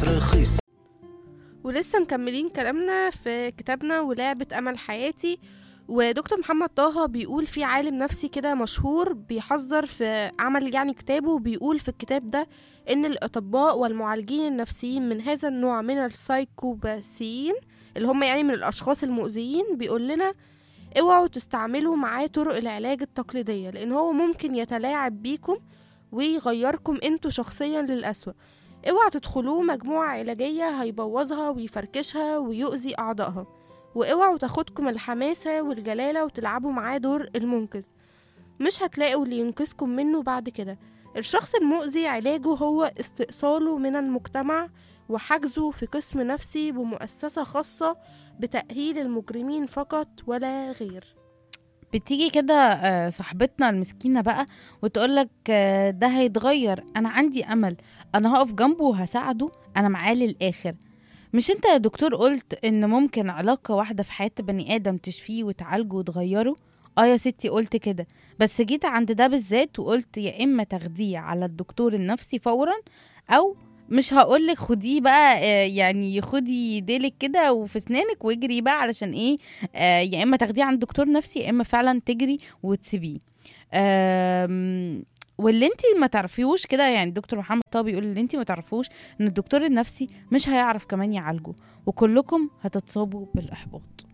رخيص. ولسه مكملين كلامنا في كتابنا ولعبة أمل حياتي. ودكتور محمد طه بيقول في عالم نفسي كده مشهور بيحذر في عمل كتابه، بيقول في الكتاب ده إن الأطباء والمعالجين النفسيين من هذا النوع من السايكوباسيين اللي هم من الأشخاص المؤذيين، بيقول لنا اوعوا تستعملوا معاه طرق العلاج التقليدية، لأن هو ممكن يتلاعب بيكم ويغيركم انتوا شخصيا للأسوأ. اوعوا تدخلوه مجموعة علاجية هيبوظها ويفركشها ويؤذي أعضائها. واوعوا تاخدكم الحماسة والجلالة وتلعبوا معاه دور المنقذ، مش هتلاقوا اللي ينقذكم منه بعد كده. الشخص المؤذي علاجه هو استئصاله من المجتمع وحجزه في قسم نفسي بمؤسسة خاصة بتأهيل المجرمين فقط ولا غير. بتيجي كده صاحبتنا المسكينة بقى وتقولك ده هيتغير، أنا عندي أمل، أنا هقف جنبه وهساعده، أنا معاه للآخر. مش انت يا دكتور قلت إن ممكن علاقة واحدة في حياة بني آدم تشفيه وتعالجه وتغيره؟ اه يا ستي قلت كده، بس جيت عند ده بالذات وقلت يا إما تاخديه على الدكتور النفسي فورا، أو مش هقولك خديه بقى خدي ديلك كده وفي سنانك واجري بقى علشان ايه. يا اما تاخديه عند دكتور نفسي يا اما فعلا تجري وتسيبيه. واللي انت ما تعرفيهوش كده، دكتور محمد طه بيقول اللي انت ما تعرفوش ان الدكتور النفسي مش هيعرف كمان يعالجه، وكلكم هتتصابوا بالاحباط.